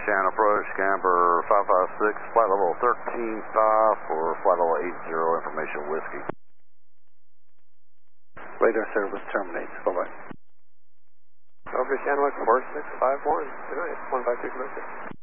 Shannon approach, Camber 556, flight level 13.5 for flight level 80, information whiskey. Radar service terminates. Bye-bye. Over Shannon 4651. Good night. 152 connected.